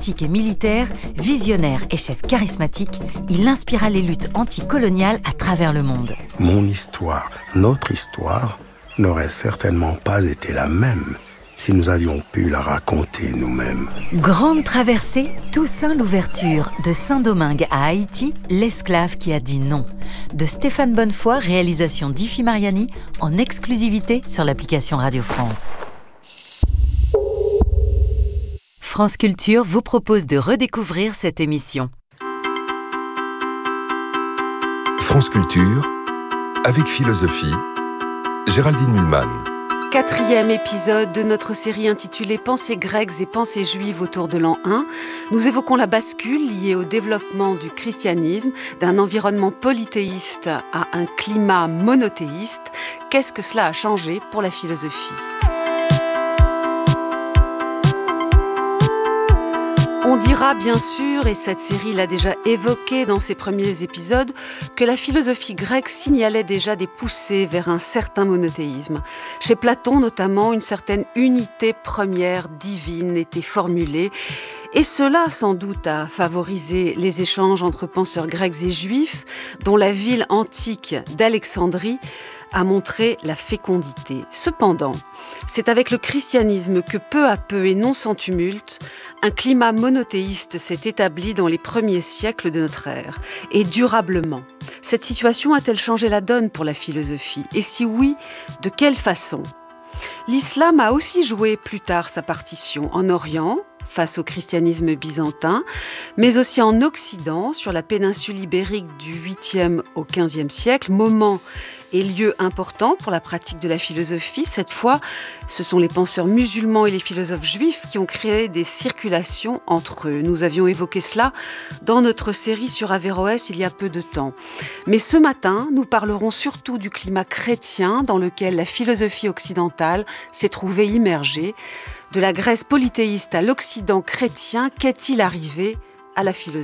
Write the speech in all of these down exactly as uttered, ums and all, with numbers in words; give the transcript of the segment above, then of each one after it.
politique et militaire, visionnaire et chef charismatique, il inspira les luttes anticoloniales à travers le monde. Mon histoire, notre histoire, n'aurait certainement pas été la même si nous avions pu la raconter nous-mêmes. Grande traversée, Toussaint l'ouverture, de Saint-Domingue à Haïti, l'esclave qui a dit non. De Stéphane Bonnefoy, réalisation d'Ifi Mariani, en exclusivité sur l'application Radio France. France Culture vous propose de redécouvrir cette émission. France Culture, avec philosophie, Géraldine Mühlmann. Quatrième épisode de notre série intitulée Pensées grecques et pensées juives autour de l'an un. Nous évoquons la bascule liée au développement du christianisme, d'un environnement polythéiste à un climat monothéiste. Qu'est-ce que cela a changé pour la philosophie ? On dira bien sûr, et cette série l'a déjà évoqué dans ses premiers épisodes, que la philosophie grecque signalait déjà des poussées vers un certain monothéisme. Chez Platon notamment, une certaine unité première divine était formulée, et cela sans doute a favorisé les échanges entre penseurs grecs et juifs, dont la ville antique d'Alexandrie a montré la fécondité. Cependant, c'est avec le christianisme que peu à peu et non sans tumulte, un climat monothéiste s'est établi dans les premiers siècles de notre ère, et durablement. Cette situation a-t-elle changé la donne pour la philosophie ? Et si oui, de quelle façon ? L'islam a aussi joué plus tard sa partition en Orient, face au christianisme byzantin, mais aussi en Occident, sur la péninsule ibérique du huitième au quinzième siècle, moment et lieu important pour la pratique de la philosophie. Cette fois, ce sont les penseurs musulmans et les philosophes juifs qui ont créé des circulations entre eux. Nous avions évoqué cela dans notre série sur Averroès il y a peu de temps. Mais ce matin, nous parlerons surtout du climat chrétien dans lequel la philosophie occidentale s'est trouvée immergée. De la Grèce polythéiste à l'Occident chrétien, qu'est-il arrivé à la philosophie ?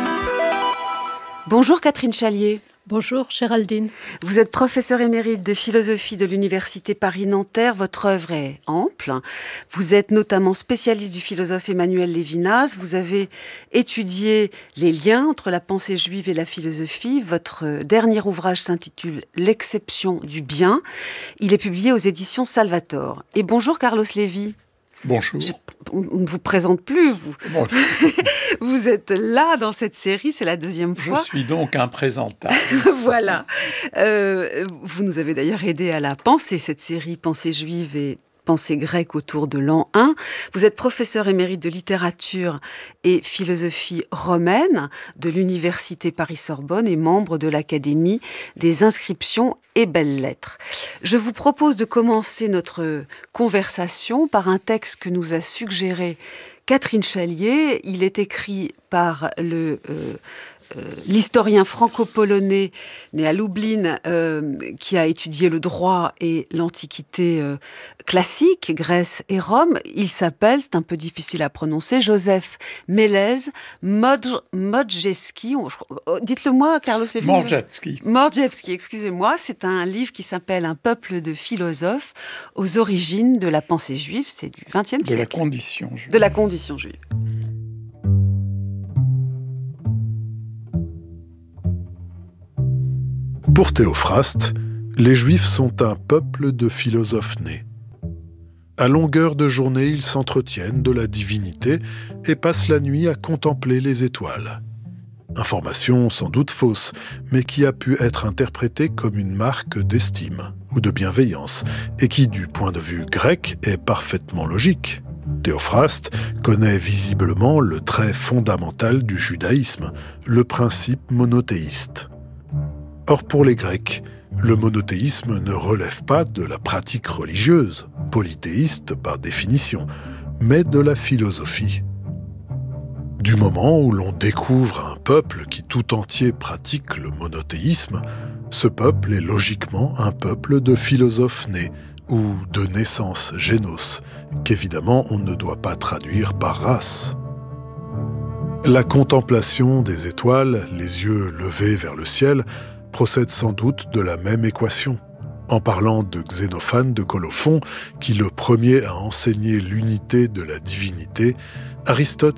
Bonjour Catherine Chalier. Bonjour Géraldine. Vous êtes professeure émérite de philosophie de l'Université Paris-Nanterre. Votre œuvre est ample. Vous êtes notamment spécialiste du philosophe Emmanuel Lévinas. Vous avez étudié les liens entre la pensée juive et la philosophie. Votre dernier ouvrage s'intitule « L'exception du bien ». Il est publié aux éditions Salvator. Et bonjour Carlos Lévy. Bonjour. Je, on ne vous présente plus, vous. Bonjour. Vous êtes là dans cette série, c'est la deuxième fois. Je suis donc imprésentable. Voilà. Euh, vous nous avez d'ailleurs aidé à la penser, cette série Pensées juives et pensées grecques autour de l'an un. Vous êtes professeur émérite de littérature et philosophie romaine de l'Université Paris-Sorbonne et membre de l'Académie des inscriptions et belles-lettres. Je vous propose de commencer notre conversation par un texte que nous a suggéré Catherine Chalier. Il est écrit par le... Euh, Euh, l'historien franco-polonais né à Lublin, euh, qui a étudié le droit et l'Antiquité euh, classique, Grèce et Rome. Il s'appelle, c'est un peu difficile à prononcer, Joseph Mélez Modj- Modrzejewski. Dites-le moi, Carlos Lévy. Modrzejewski. Modrzejewski, excusez-moi. C'est un livre qui s'appelle Un peuple de philosophes aux origines de la pensée juive. C'est du vingtième siècle. De la condition juive. De la condition juive. Pour Théophraste, les Juifs sont un peuple de philosophes nés. À longueur de journée, ils s'entretiennent de la divinité et passent la nuit à contempler les étoiles. Information sans doute fausse, mais qui a pu être interprétée comme une marque d'estime ou de bienveillance, et qui, du point de vue grec, est parfaitement logique. Théophraste connaît visiblement le trait fondamental du judaïsme, le principe monothéiste. Or, pour les Grecs, le monothéisme ne relève pas de la pratique religieuse, polythéiste par définition, mais de la philosophie. Du moment où l'on découvre un peuple qui tout entier pratique le monothéisme, ce peuple est logiquement un peuple de philosophes nés, ou de naissance génos, qu'évidemment on ne doit pas traduire par race. La contemplation des étoiles, les yeux levés vers le ciel, procède sans doute de la même équation. En parlant de Xénophane de Colophon, qui le premier a enseigné l'unité de la divinité, Aristote